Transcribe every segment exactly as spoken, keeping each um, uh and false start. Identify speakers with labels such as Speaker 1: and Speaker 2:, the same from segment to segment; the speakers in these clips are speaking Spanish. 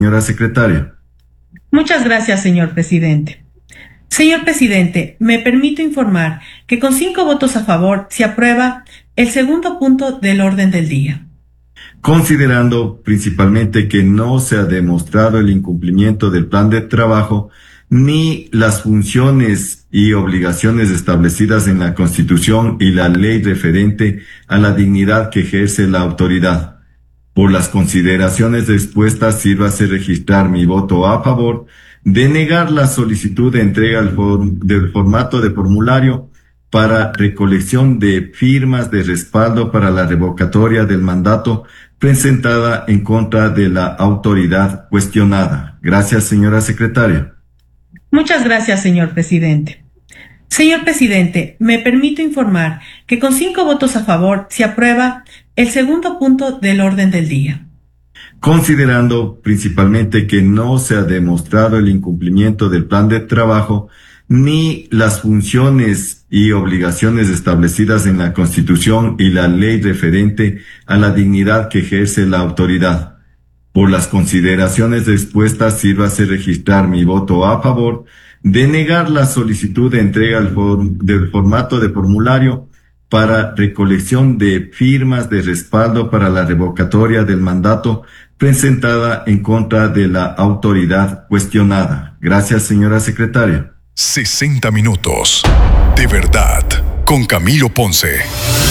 Speaker 1: Señora secretaria.
Speaker 2: Muchas gracias, señor presidente. Señor presidente, me permito informar que con cinco votos a favor se aprueba el segundo punto del orden del día.
Speaker 1: Considerando principalmente que no se ha demostrado el incumplimiento del plan de trabajo ni las funciones y obligaciones establecidas en la Constitución y la ley referente a la dignidad que ejerce la autoridad. Por las consideraciones expuestas, sírvase registrar mi voto a favor de negar la solicitud de entrega del, form del formato de formulario para recolección de firmas de respaldo para la revocatoria del mandato presentada en contra de la autoridad cuestionada. Gracias, señora secretaria.
Speaker 2: Muchas gracias, señor presidente. Señor presidente, me permito informar que con cinco votos a favor se aprueba el segundo punto del orden del día.
Speaker 1: Considerando principalmente que no se ha demostrado el incumplimiento del plan de trabajo ni las funciones y obligaciones establecidas en la Constitución y la ley referente a la dignidad que ejerce la autoridad. Por las consideraciones expuestas, sírvase registrar mi voto a favor de negar la solicitud de entrega del, form del formato de formulario para recolección de firmas de respaldo para la revocatoria del mandato presentada en contra de la autoridad cuestionada. Gracias, señora secretaria.
Speaker 3: sesenta minutos. De verdad, con Camilo Ponce.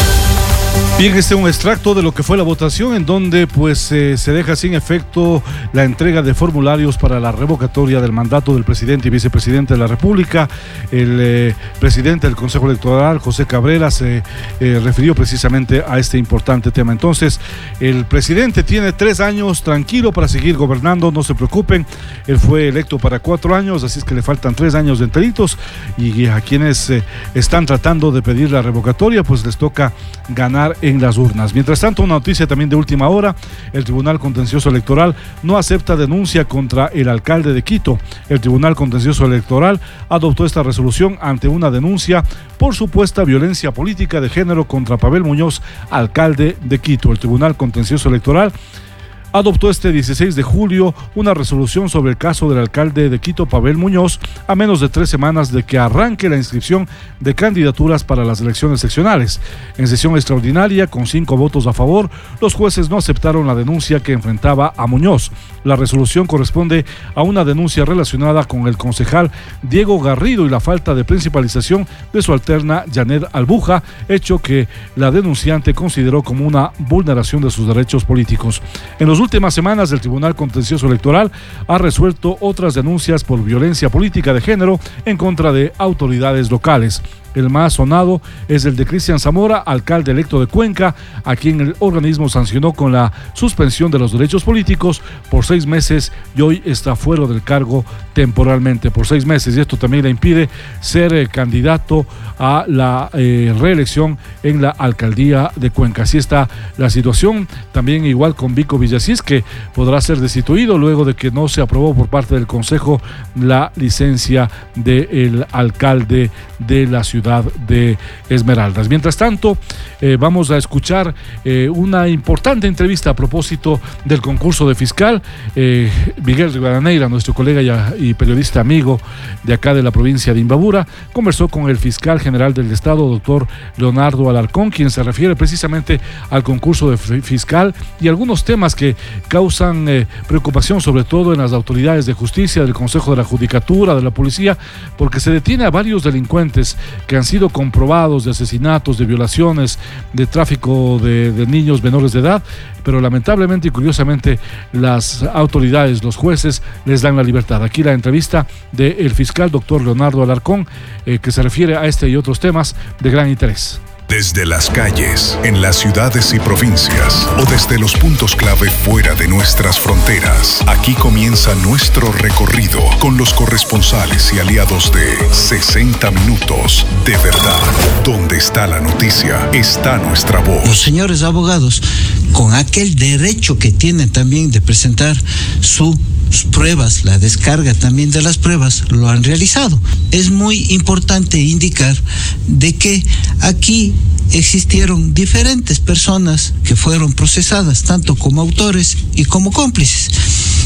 Speaker 4: Bien, este es un extracto de lo que fue la votación en donde pues eh, se deja sin efecto la entrega de formularios para la revocatoria del mandato del presidente y vicepresidente de la República. El eh, presidente del Consejo Electoral, José Cabrera, se eh, refirió precisamente a este importante tema. Entonces, el presidente tiene tres años tranquilo para seguir gobernando, no se preocupen. Él fue electo para cuatro años, así es que le faltan tres años de enteritos, y a quienes eh, están tratando de pedir la revocatoria, pues les toca ganar en las urnas. Mientras tanto, una noticia también de última hora: el Tribunal Contencioso Electoral no acepta denuncia contra el alcalde de Quito. El Tribunal Contencioso Electoral adoptó esta resolución ante una denuncia por supuesta violencia política de género contra Pavel Muñoz, alcalde de Quito. El Tribunal Contencioso Electoral adoptó este dieciséis de julio una resolución sobre el caso del alcalde de Quito, Pavel Muñoz, a menos de tres semanas de que arranque la inscripción de candidaturas para las elecciones seccionales. En sesión extraordinaria, con cinco votos a favor, los jueces no aceptaron la denuncia que enfrentaba a Muñoz. La resolución corresponde a una denuncia relacionada con el concejal Diego Garrido y la falta de principalización de su alterna Janet Albuja, hecho que la denunciante consideró como una vulneración de sus derechos políticos. En las últimas semanas, el Tribunal Contencioso Electoral ha resuelto otras denuncias por violencia política de género en contra de autoridades locales. El más sonado es el de Cristian Zamora, alcalde electo de Cuenca, a quien el organismo sancionó con la suspensión de los derechos políticos por seis meses y hoy está fuera del cargo temporalmente por seis meses. Y esto también le impide ser eh, candidato a la eh, reelección en la alcaldía de Cuenca. Así está la situación. También igual con Vico Villasís, que podrá ser destituido luego de que no se aprobó por parte del Consejo la licencia del alcalde de la ciudad de Esmeraldas. Mientras tanto, eh, vamos a escuchar eh, una importante entrevista a propósito del concurso de fiscal. Eh, Miguel Rivadeneira, nuestro colega y, y periodista amigo de acá de la provincia de Imbabura, conversó con el fiscal general del estado, doctor Leonardo Alarcón, quien se refiere precisamente al concurso de fiscal y algunos temas que causan eh, preocupación, sobre todo en las autoridades de justicia, del Consejo de la Judicatura, de la policía, porque se detiene a varios delincuentes que han sido comprobados de asesinatos, de violaciones, de tráfico de, de niños menores de edad, pero lamentablemente y curiosamente las autoridades, los jueces, les dan la libertad. Aquí la entrevista del fiscal doctor Leonardo Alarcón, eh, que se refiere a este y otros temas de gran interés.
Speaker 3: Desde las calles, en las ciudades y provincias, o desde los puntos clave fuera de nuestras fronteras, aquí comienza nuestro recorrido con los corresponsales y aliados de sesenta minutos de verdad. Donde está la noticia, está nuestra voz.
Speaker 5: Los señores abogados, con aquel derecho que tienen también de presentar sus pruebas, la descarga también de las pruebas, lo han realizado. Es muy importante indicar de que aquí existieron diferentes personas que fueron procesadas, tanto como autores y como cómplices.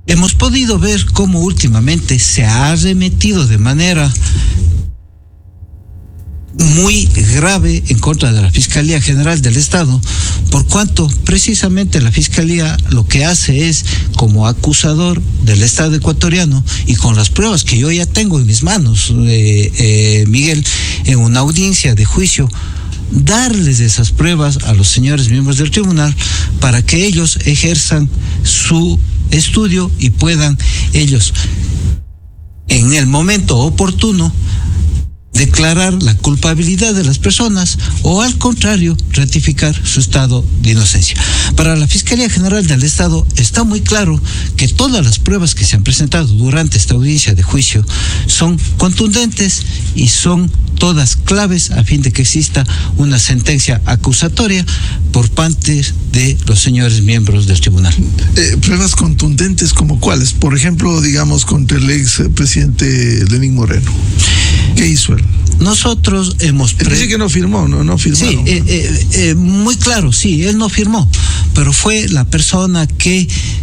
Speaker 5: hemos podido ver cómo últimamente se ha arremetido de manera muy grave en contra de la Fiscalía General del Estado, por cuanto precisamente la Fiscalía lo que hace es, como acusador del Estado ecuatoriano, y con las pruebas que yo ya tengo en mis manos, eh, eh, Miguel, en una audiencia de juicio, darles esas pruebas a los señores miembros del tribunal para que ellos ejerzan su estudio y puedan ellos, en el momento oportuno, declarar la culpabilidad de las personas o, al contrario, ratificar su estado de inocencia. Para la Fiscalía General del Estado está muy claro que todas las pruebas que se han presentado durante esta audiencia de juicio son contundentes y son todas claves a fin de que exista una sentencia acusatoria por parte de los señores miembros del tribunal.
Speaker 6: Eh, pruebas contundentes como cuáles, por ejemplo, digamos, contra el ex presidente Lenín Moreno. ¿Qué hizo él?
Speaker 5: Nosotros hemos...
Speaker 6: Pre- Dice que no firmó, no, no firmó.
Speaker 5: Sí, eh, eh, eh, muy claro, sí, él no firmó, pero fue la persona que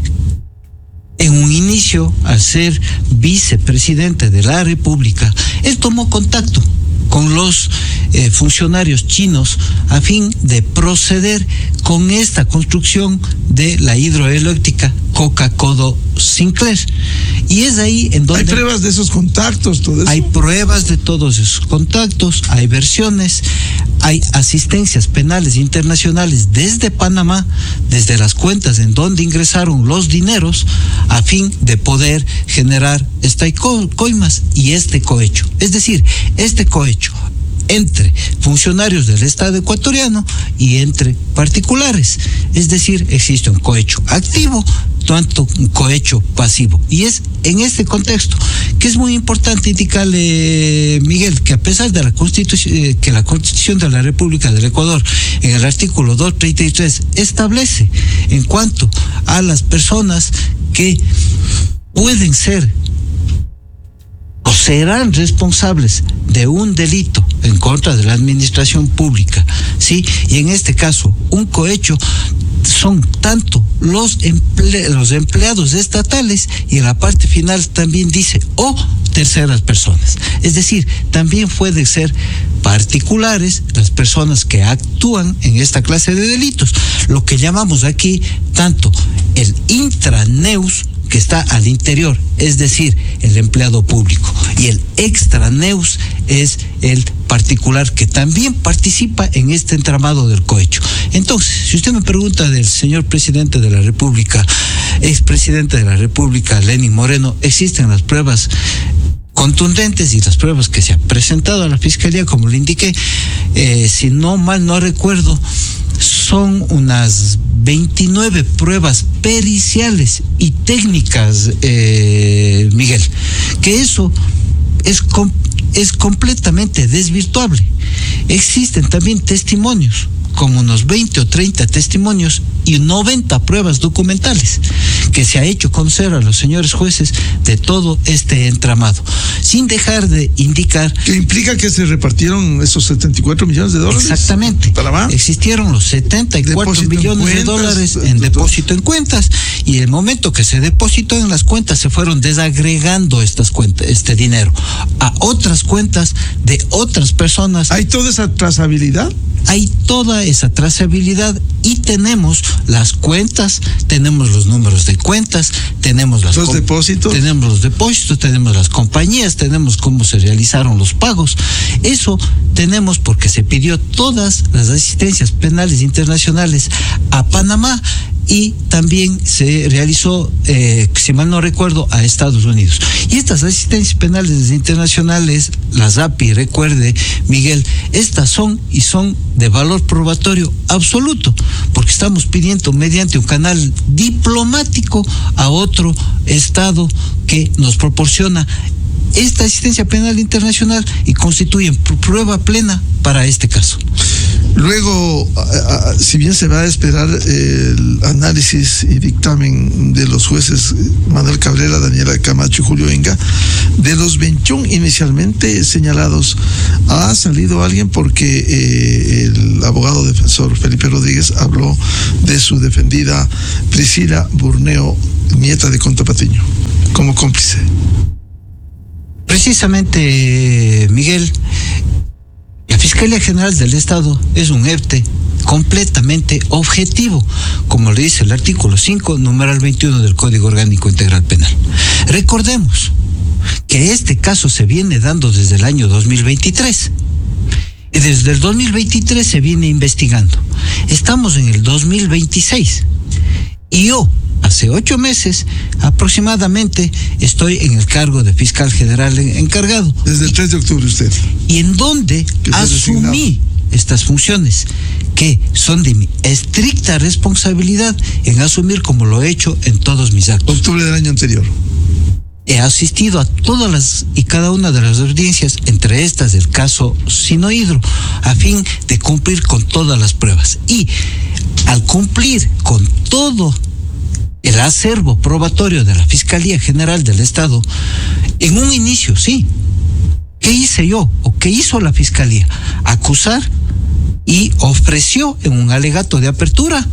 Speaker 5: en un inicio, al ser vicepresidente de la República, él tomó contacto con los eh, funcionarios chinos a fin de proceder con esta construcción de la hidroeléctrica Coca-Codo Sinclair. Y es ahí en donde...
Speaker 6: ¿Hay pruebas de esos contactos, todo eso?
Speaker 5: Hay pruebas de todos esos contactos, hay versiones, hay asistencias penales internacionales desde Panamá, desde las cuentas en donde ingresaron los dineros, a fin de poder generar estas coimas y este cohecho. Es decir, este cohecho entre funcionarios del Estado ecuatoriano y entre particulares. Es decir, existe un cohecho activo, tanto un cohecho pasivo. Y es en este contexto que es muy importante indicarle, Miguel, que a pesar de la Constitución, eh, que la Constitución de la República del Ecuador, en el artículo doscientos treinta y tres, establece en cuanto a las personas que pueden ser o serán responsables de un delito en contra de la administración pública, ¿sí? Y en este caso, un cohecho son tanto los, emple- los empleados estatales, y en la parte final también dice, o terceras personas. Es decir, también pueden ser particulares las personas que actúan en esta clase de delitos. Lo que llamamos aquí tanto el intraneus, que está al interior, es decir, el empleado público, y el extraneus es el particular que también participa en este entramado del cohecho. Entonces, si usted me pregunta del señor presidente de la República, expresidente de la República, Lenín Moreno, existen las pruebas contundentes y las pruebas que se han presentado a la Fiscalía, como le indiqué, eh, si no mal no recuerdo, son unas veintinueve pruebas periciales y técnicas, eh, Miguel, que eso es, com- es completamente desvirtuable. Existen también testimonios, como unos veinte o treinta testimonios y noventa pruebas documentales que se ha hecho conocer a los señores jueces de todo este entramado, sin dejar de indicar...
Speaker 6: ¿Qué implica que se repartieron esos setenta y cuatro millones de dólares?
Speaker 5: Exactamente.
Speaker 6: ¿Panamá?
Speaker 5: Existieron los setenta y cuatro millones de dólares en depósito en cuentas, y el momento que se depositó en las cuentas se fueron desagregando estas cuentas, este dinero, a otras cuentas de otras personas.
Speaker 6: ¿Hay toda esa trazabilidad?
Speaker 5: Hay toda esa trazabilidad y tenemos las cuentas, tenemos los números de cuentas, tenemos las
Speaker 6: los depósitos,
Speaker 5: tenemos los depósitos, tenemos las compañías, tenemos cómo se realizaron los pagos. Eso tenemos porque se pidió todas las asistencias penales internacionales a Panamá, y también se realizó, eh, si mal no recuerdo, a Estados Unidos. Y estas asistencias penales internacionales, las A P I, recuerde, Miguel, estas son y son de valor probatorio absoluto, porque estamos pidiendo mediante un canal diplomático a otro Estado que nos proporciona esta asistencia penal internacional y constituyen prueba plena para este caso.
Speaker 6: Luego, a, a, si bien se va a esperar el análisis y dictamen de los jueces Manuel Cabrera, Daniela Camacho y Julio Enga, de los veintiuno inicialmente señalados, ha salido alguien porque eh, el abogado defensor Felipe Rodríguez habló de su defendida Priscila Burneo nieta de Conto Patiño, como cómplice.
Speaker 5: Precisamente, Miguel, la Fiscalía General del Estado es un ente completamente objetivo, como le dice el artículo cinco, numeral veintiuno del Código Orgánico Integral Penal. Recordemos que este caso se viene dando desde el año dos mil veintitrés. Y desde el dos mil veintitrés se viene investigando. Estamos en el dos mil veintiséis. Y yo, hace ocho meses aproximadamente, estoy en el cargo de fiscal general encargado.
Speaker 6: Desde el tres de octubre usted.
Speaker 5: Y en donde asumí estas funciones, que son de mi estricta responsabilidad en asumir como lo he hecho en todos mis actos.
Speaker 6: Octubre del año anterior.
Speaker 5: He asistido a todas las y cada una de las audiencias, entre estas del caso Sinohidro, a fin de cumplir con todas las pruebas. Y al cumplir con todo el acervo probatorio de la Fiscalía General del Estado, en un inicio, sí, ¿qué hice yo o qué hizo la Fiscalía? Acusar y ofreció en un alegato de apertura,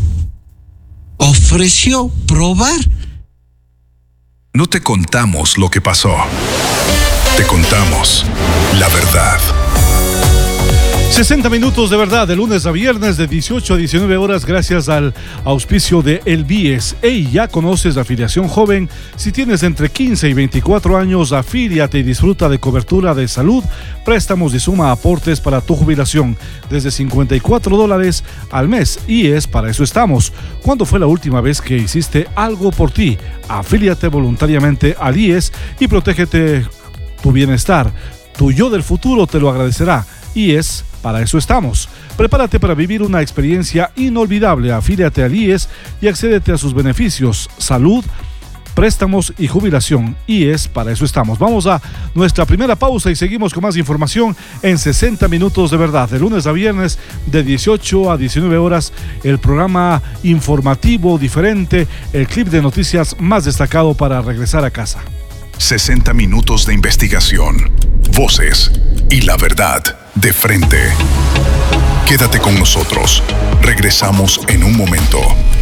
Speaker 5: ofreció probar.
Speaker 3: No te contamos lo que pasó. Te contamos la verdad.
Speaker 4: sesenta minutos de verdad, de lunes a viernes, de dieciocho a diecinueve horas, gracias al auspicio de El B I E S. Hey, ¿ya conoces la afiliación joven? Si tienes entre quince y veinticuatro años, afíliate y disfruta de cobertura de salud, préstamos y suma aportes para tu jubilación, desde cincuenta y cuatro dólares al mes. I E S, para eso estamos. ¿Cuándo fue la última vez que hiciste algo por ti? Afíliate voluntariamente al I E S y protégete tu bienestar. Tu yo del futuro te lo agradecerá. I E S, para eso estamos. Prepárate para vivir una experiencia inolvidable. Afíliate al I E S y accédete a sus beneficios: salud, préstamos y jubilación. I E S, para eso estamos. Vamos a nuestra primera pausa y seguimos con más información en sesenta minutos de verdad. De lunes a viernes, de dieciocho a diecinueve horas, el programa informativo diferente, el clip de noticias más destacado para regresar a casa.
Speaker 3: sesenta minutos de investigación, voces y la verdad de frente. Quédate con nosotros. Regresamos en un momento.